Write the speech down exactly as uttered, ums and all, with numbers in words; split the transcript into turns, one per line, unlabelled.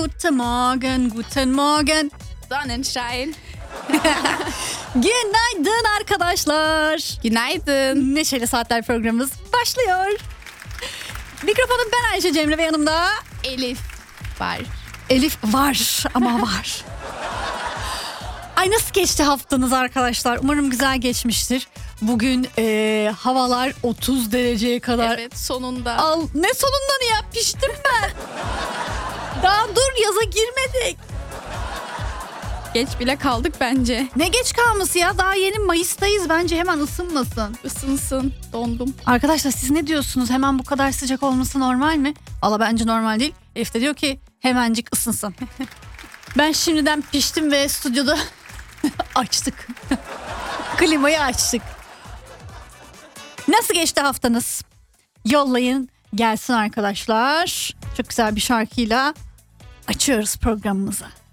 Guten Morgen, guten Morgen.
Sonnenschein.
Günaydın arkadaşlar.
Günaydın.
Neşeli Saatler programımız başlıyor. Mikrofonum ben Ayşe Cemre ve yanımda
Elif var.
Elif var ama var. Ay nasıl geçti haftanız arkadaşlar? Umarım güzel geçmiştir. Bugün e, havalar otuz dereceye kadar.
Evet, sonunda.
Al, ne sonundan ya, piştim ben. Daha dur, yaza girmedik.
Geç bile kaldık bence.
Ne geç kalması ya, daha yeni Mayıs'tayız, bence hemen ısınmasın.
Isınsın. Dondum.
Arkadaşlar siz ne diyorsunuz, hemen bu kadar sıcak olması normal mi? Valla bence normal değil. Elif de diyor ki hemencik ısınsın. Ben şimdiden piştim ve stüdyoda açtık. Klimayı açtık. Nasıl geçti haftanız? Yollayın gelsin arkadaşlar. Çok güzel bir şarkıyla açıyoruz programımızı.